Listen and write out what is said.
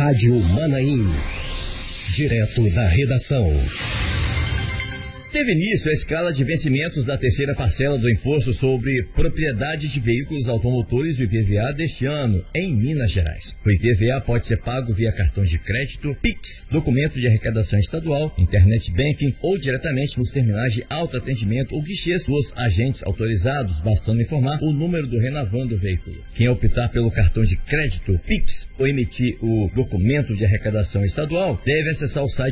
Rádio Manaim. Direto da redação. Teve início a escala de vencimentos da terceira parcela do Imposto sobre Propriedade de Veículos Automotores, o IPVA, deste ano, em Minas Gerais. O IPVA pode ser pago via cartões de crédito, Pix, documento de arrecadação estadual, internet banking ou diretamente nos terminais de autoatendimento ou guichês dos agentes autorizados, bastando informar o número do Renavan do veículo. Quem optar pelo cartão de crédito, Pix, ou emitir o documento de arrecadação estadual, deve acessar o site